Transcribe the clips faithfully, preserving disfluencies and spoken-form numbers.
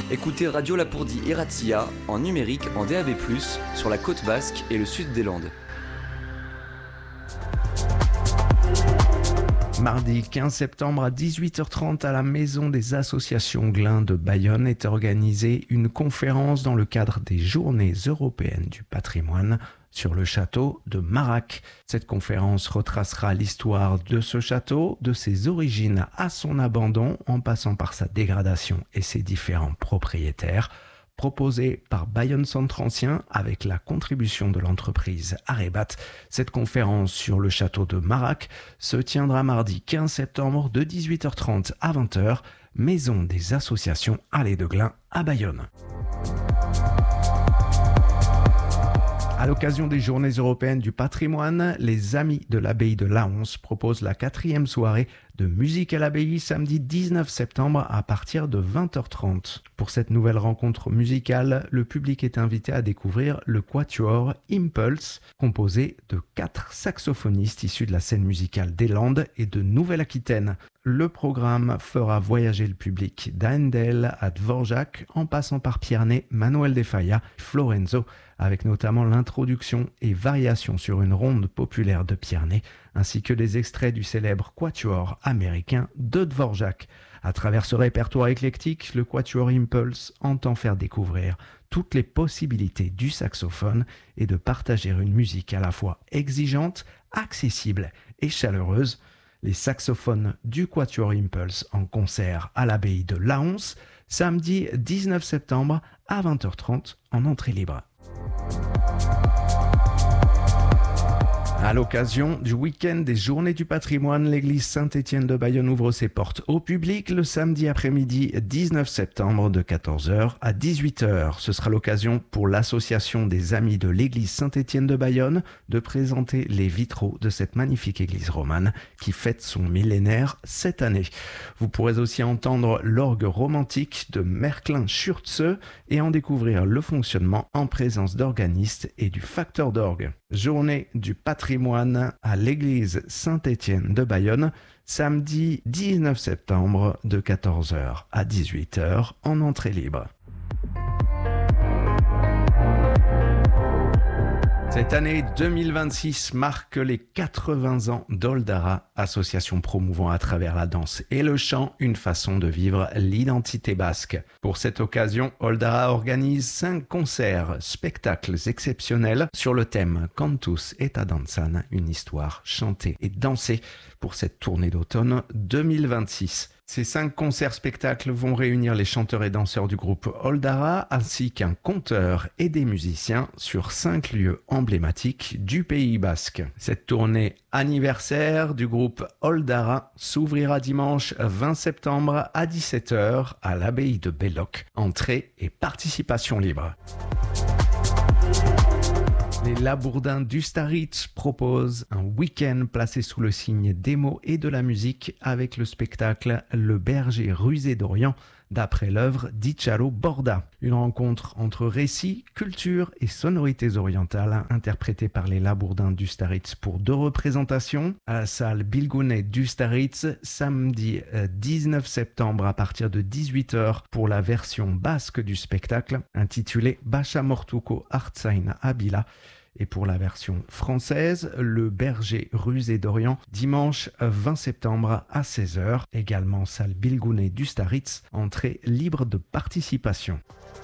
Écoutez Radio Lapourdie et Razzia en numérique en D A B plus, sur la côte basque et le sud des Landes. Mardi quinze septembre à dix-huit heures trente à la Maison des Associations Glin de Bayonne est organisée une conférence dans le cadre des Journées européennes du patrimoine sur le château de Marac. Cette conférence retracera l'histoire de ce château, de ses origines à son abandon, en passant par sa dégradation et ses différents propriétaires. Proposée par Bayonne Centre Ancien avec la contribution de l'entreprise Arebat, cette conférence sur le château de Marac se tiendra mardi quinze septembre de dix-huit heures trente à vingt heures, Maison des Associations Allée de Glin à Bayonne. À l'occasion des Journées européennes du patrimoine, les Amis de l'Abbaye de Laonce proposent la quatrième soirée de musique à l'Abbaye samedi dix-neuf septembre à partir de vingt heures trente. Pour cette nouvelle rencontre musicale, le public est invité à découvrir le quatuor Impulse, composé de quatre saxophonistes issus de la scène musicale des Landes et de Nouvelle-Aquitaine. Le programme fera voyager le public d'Haendel à Dvorak en passant par Pierney, Manuel de Falla, Florenzo, avec notamment l'introduction et variations sur une ronde populaire de Pierney, ainsi que des extraits du célèbre quatuor américain de Dvorak. À travers ce répertoire éclectique, le quatuor Impulse entend faire découvrir toutes les possibilités du saxophone et de partager une musique à la fois exigeante, accessible et chaleureuse. Les saxophones du quatuor Impulse en concert à l'abbaye de Laonce, samedi dix-neuf septembre à vingt heures trente en entrée libre. À l'occasion du week-end des Journées du patrimoine, l'église Saint-Étienne de Bayonne ouvre ses portes au public le samedi après-midi dix-neuf septembre de quatorze heures à dix-huit heures. Ce sera l'occasion pour l'association des Amis de l'église Saint-Étienne de Bayonne de présenter les vitraux de cette magnifique église romane qui fête son millénaire cette année. Vous pourrez aussi entendre l'orgue romantique de Merklin Schürze et en découvrir le fonctionnement en présence d'organistes et du facteur d'orgue. Journée du patrimoine à l'église Saint-Étienne de Bayonne, samedi dix-neuf septembre de quatorze heures à dix-huit heures en entrée libre. Cette année deux mille vingt-six marque les quatre-vingts ans d'Oldara, association promouvant à travers la danse et le chant une façon de vivre l'identité basque. Pour cette occasion, Oldara organise cinq concerts, spectacles exceptionnels sur le thème Cantus eta danzan, une histoire chantée et dansée pour cette tournée d'automne deux mille vingt-six. Ces cinq concerts-spectacles vont réunir les chanteurs et danseurs du groupe Oldara ainsi qu'un conteur et des musiciens sur cinq lieux emblématiques du Pays basque. Cette tournée anniversaire du groupe Oldara s'ouvrira dimanche vingt septembre à dix-sept heures à l'abbaye de Belloc. Entrée et participation libre. Les Labourdins d'Ustaritz proposent un week-end placé sous le signe des mots et de la musique avec le spectacle Le Berger rusé d'Orient d'après l'œuvre d'Icharo Borda. Une rencontre entre récits, culture et sonorités orientales interprétée par les Labourdins d'Ustaritz pour deux représentations à la salle Bilgounet d'Ustaritz samedi dix-neuf septembre à partir de dix-huit heures pour la version basque du spectacle intitulée Bacha Mortuko Artzain Abila. Et pour la version française, Le Berger rusé d'Orient, dimanche vingt septembre à seize heures, également salle Bilgounet d'Ustaritz, entrée libre de participation.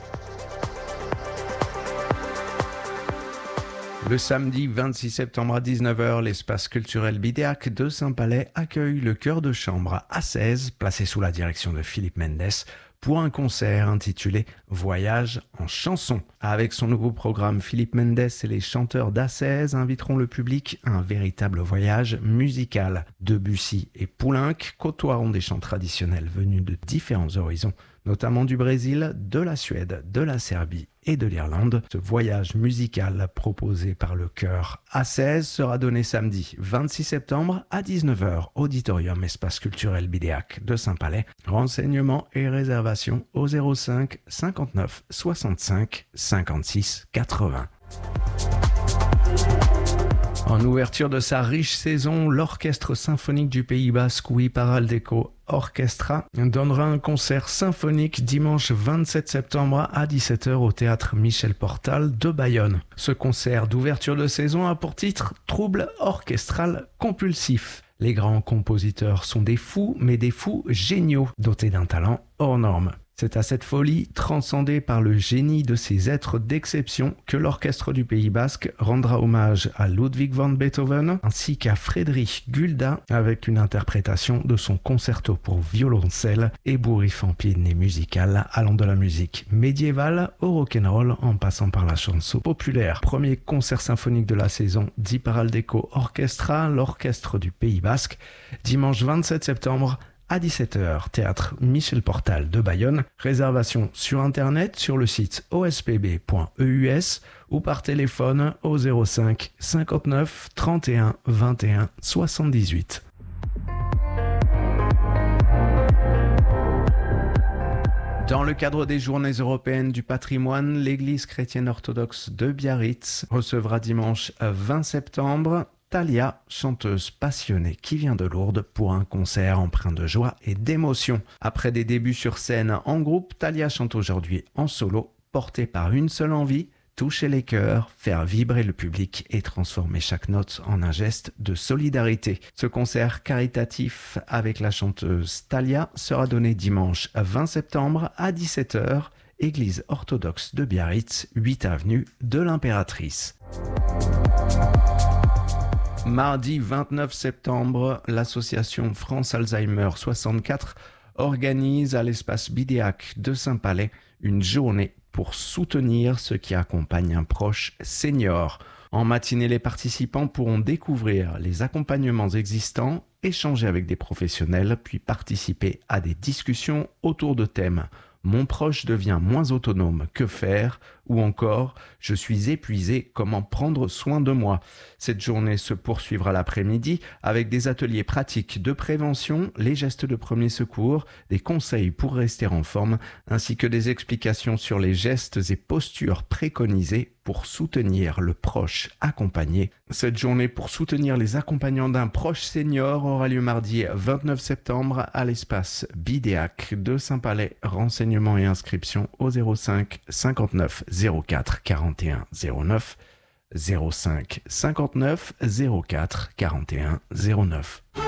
Le samedi vingt-six septembre à dix-neuf heures, l'espace culturel Bidéac de Saint-Palais accueille le chœur de chambre A seize, placé sous la direction de Philippe Mendes, pour un concert intitulé « Voyage en chanson ». Avec son nouveau programme, Philippe Mendes et les chanteurs d'A seize inviteront le public à un véritable voyage musical. Debussy et Poulenc côtoieront des chants traditionnels venus de différents horizons, notamment du Brésil, de la Suède, de la Serbie et de l'Irlande. Ce voyage musical proposé par le chœur A seize sera donné samedi vingt-six septembre à dix-neuf heures, auditorium Espace culturel Bidéac de Saint-Palais. Renseignements et réservations au zéro cinq cinquante-neuf soixante-cinq cinquante-six quatre-vingts. En ouverture de sa riche saison, l'Orchestre symphonique du Pays Basque Huiparraldeko Orchestra donnera un concert symphonique dimanche vingt-sept septembre à dix-sept heures au théâtre Michel Portal de Bayonne. Ce concert d'ouverture de saison a pour titre « Trouble orchestral compulsif ». Les grands compositeurs sont des fous, mais des fous géniaux, dotés d'un talent hors norme. C'est à cette folie, transcendée par le génie de ces êtres d'exception, que l'Orchestre du Pays Basque rendra hommage à Ludwig van Beethoven ainsi qu'à Friedrich Gulda avec une interprétation de son concerto pour violoncelle ébouriffant-pied-nez musical allant de la musique médiévale au rock'n'roll en passant par la chanson populaire. Premier concert symphonique de la saison d'Iparraldeko Orchestra, l'Orchestre du Pays Basque, dimanche vingt-sept septembre à dix-sept heures, théâtre Michel Portal de Bayonne. Réservation sur internet sur le site o s p b point e u s ou par téléphone au zéro cinq cinquante-neuf trente et un vingt et un soixante-dix-huit. Dans le cadre des Journées européennes du patrimoine, l'Église chrétienne orthodoxe de Biarritz recevra dimanche vingt septembre Thalia, chanteuse passionnée qui vient de Lourdes pour un concert empreint de joie et d'émotion. Après des débuts sur scène en groupe, Thalia chante aujourd'hui en solo, portée par une seule envie, toucher les cœurs, faire vibrer le public et transformer chaque note en un geste de solidarité. Ce concert caritatif avec la chanteuse Thalia sera donné dimanche vingt septembre à dix-sept heures, Église orthodoxe de Biarritz, huit avenue de l'Impératrice. Mardi vingt-neuf septembre, l'association France Alzheimer soixante-quatre organise à l'espace Bidéac de Saint-Palais une journée pour soutenir ceux qui accompagnent un proche senior. En matinée, les participants pourront découvrir les accompagnements existants, échanger avec des professionnels, puis participer à des discussions autour de thèmes. Mon proche devient moins autonome, que faire? Ou encore, je suis épuisé, comment prendre soin de moi? Cette journée se poursuivra l'après-midi avec des ateliers pratiques de prévention, les gestes de premier secours, des conseils pour rester en forme, ainsi que des explications sur les gestes et postures préconisés pour soutenir le proche accompagné. Cette journée pour soutenir les accompagnants d'un proche senior aura lieu mardi vingt-neuf septembre à l'espace Bidéac de Saint-Palais. Renseignements et inscriptions au zéro cinq cinquante-neuf zéro quatre quarante et un zéro neuf, zéro cinq cinquante-neuf zéro quatre quarante et un zéro neuf.